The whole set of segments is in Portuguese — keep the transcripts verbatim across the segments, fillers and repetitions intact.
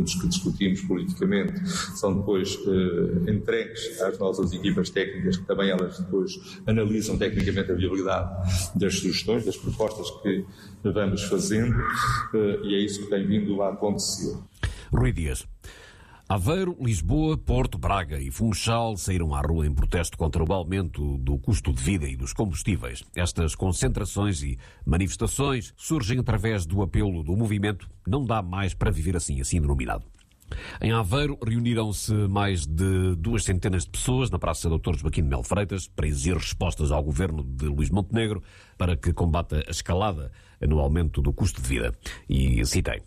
assuntos que discutimos politicamente são depois eh, entregues às nossas equipas técnicas, que também elas depois analisam tecnicamente a viabilidade das sugestões, das propostas que vamos fazendo, eh, e é isso que tem vindo a acontecer. Rui Dias. Aveiro, Lisboa, Porto, Braga e Funchal saíram à rua em protesto contra o aumento do custo de vida e dos combustíveis. Estas concentrações e manifestações surgem através do apelo do movimento Não Dá Mais para Viver Assim, assim denominado. Em Aveiro, reuniram-se mais de duas centenas de pessoas na Praça doutor Joaquim de Melo Freitas para exigir respostas ao governo de Luís Montenegro para que combata a escalada no aumento do custo de vida. E citei: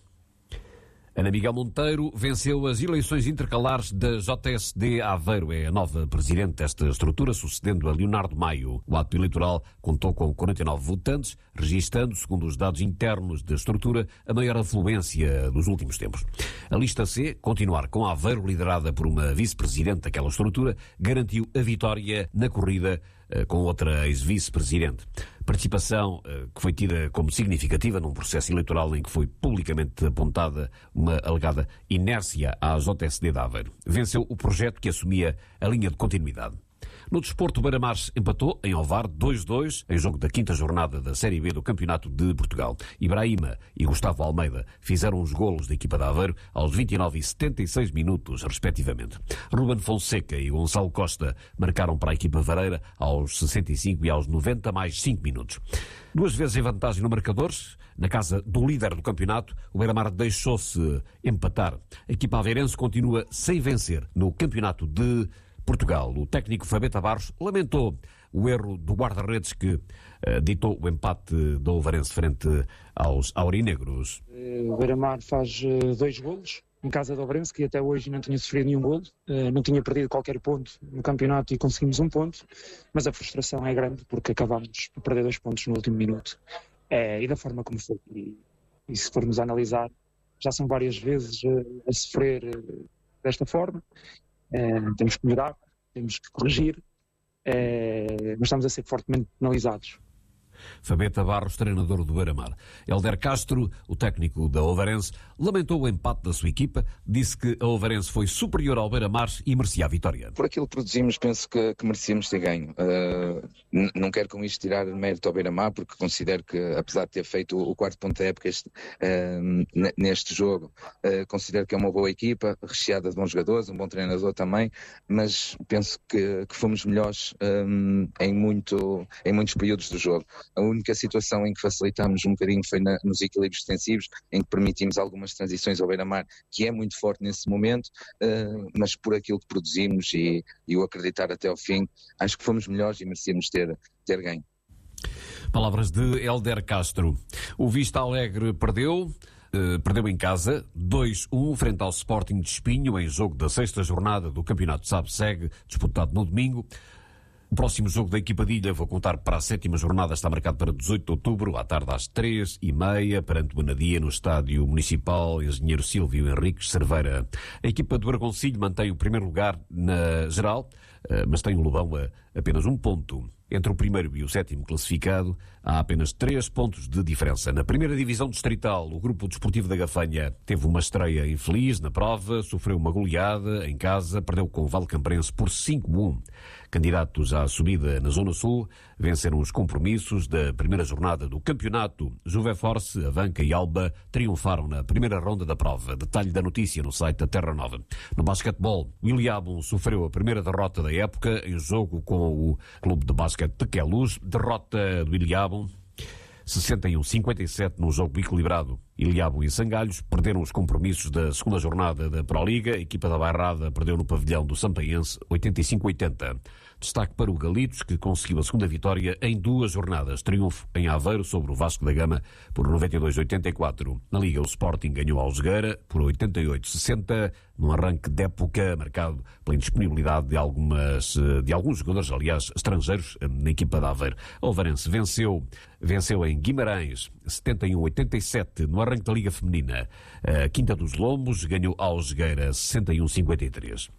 Ana Miguel Monteiro venceu as eleições intercalares da J S D Aveiro. É a nova presidente desta estrutura, sucedendo a Leonardo Maio. O ato eleitoral contou com quarenta e nove votantes, registando, segundo os dados internos da estrutura, a maior afluência dos últimos tempos. A lista C, continuar com Aveiro, liderada por uma vice-presidente daquela estrutura, garantiu a vitória na corrida com outra ex-vice-presidente. Participação que foi tida como significativa num processo eleitoral em que foi publicamente apontada uma alegada inércia à J S D de Aveiro. Venceu o projeto que assumia a linha de continuidade. No desporto, o Beira-Mar empatou em Ovar dois a dois em jogo da quinta jornada da Série B do Campeonato de Portugal. Ibrahima e Gustavo Almeida fizeram os golos da equipa de Aveiro aos vinte e nove e setenta e seis minutos, respectivamente. Ruben Fonseca e Gonçalo Costa marcaram para a equipa vareira aos sessenta e cinco e aos noventa mais cinco minutos. Duas vezes em vantagem no marcador, na casa do líder do campeonato, o Beira-Mar deixou-se empatar. A equipa aveirense continua sem vencer no Campeonato de Portugal. O técnico Fabeta Barros lamentou o erro do guarda-redes que uh, ditou o empate do Ovarense frente aos aurinegros. O Beira-Mar faz uh, dois golos em casa do Ovarense, que até hoje não tinha sofrido nenhum golo, uh, não tinha perdido qualquer ponto no campeonato e conseguimos um ponto, mas a frustração é grande porque acabámos por perder dois pontos no último minuto. É, e da forma como foi. E, e se formos a analisar, já são várias vezes uh, a sofrer uh, desta forma. É, temos que melhorar, temos que corrigir, é, mas estamos a ser fortemente penalizados. Fabeta Barros, treinador do Beira-Mar. Helder Castro, o técnico da Ovarense, lamentou o empate da sua equipa, disse que a Ovarense foi superior ao Beira-Mar e merecia a vitória. Por aquilo que produzimos, penso que, que merecíamos ter ganho. Uh, n- não quero com isto tirar mérito ao Beira-Mar, porque considero que, apesar de ter feito o, o quarto ponto da época este, uh, n- neste jogo, uh, considero que é uma boa equipa, recheada de bons jogadores, um bom treinador também, mas penso que, que fomos melhores um, em, muito, em muitos períodos do jogo. A única situação em que facilitámos um bocadinho foi na, nos equilíbrios defensivos, em que permitimos algumas transições ao Beira-Mar, que é muito forte nesse momento, uh, mas por aquilo que produzimos e, e o acreditar até ao fim, acho que fomos melhores e merecíamos ter, ter ganho. Palavras de Helder Castro. O Vista Alegre perdeu, uh, perdeu em casa, dois a um frente ao Sporting de Espinho, em jogo da sexta jornada do Campeonato SAB-SEG, disputado no domingo. O próximo jogo da equipa de Ilha, vou contar para a sétima jornada, está marcado para dezoito de outubro, à tarde às três e meia, perante o Anadia, no Estádio Municipal Engenheiro Silvio Henriques Cerveira. A equipa do Argoncilho mantém o primeiro lugar na geral, mas tem o Lobão a apenas um ponto. Entre o primeiro e o sétimo classificado, há apenas três pontos de diferença. Na primeira divisão distrital, o Grupo Desportivo da Gafanha teve uma estreia infeliz na prova, sofreu uma goleada em casa, perdeu com o Valcamprense por cinco a um. Candidatos à subida na Zona Sul venceram os compromissos da primeira jornada do campeonato. Juve Force, Avanca e Alba triunfaram na primeira ronda da prova. Detalhe da notícia no site da Terra Nova. No basquetebol, o Iliabum sofreu a primeira derrota da época em jogo com o Clube de Basquete de Queluz. Derrota do Iliabum sessenta e um a cinquenta e sete num jogo equilibrado. Iliabum e Sangalhos perderam os compromissos da segunda jornada da Proliga. A equipa da Bairrada perdeu no pavilhão do Sampaense oitenta e cinco a oitenta. Destaque para o Galitos, que conseguiu a segunda vitória em duas jornadas. Triunfo em Aveiro sobre o Vasco da Gama por noventa e dois a oitenta e quatro. Na Liga, o Sporting ganhou ao Jogueira por oitenta e oito a sessenta, num arranque de época marcado pela indisponibilidade de, algumas, de alguns jogadores, aliás, estrangeiros, na equipa de Aveiro. O Ovarense venceu, venceu em Guimarães setenta e um a oitenta e sete no arranque da Liga Feminina. A Quinta dos Lombos ganhou ao Jogueira sessenta e um a cinquenta e três.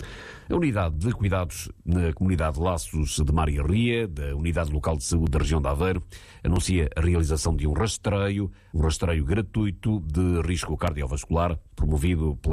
A Unidade de Cuidados na Comunidade Laços de Mar e Ria, da Unidade Local de Saúde da região de Aveiro, anuncia a realização de um rastreio, um rastreio gratuito de risco cardiovascular, promovido pela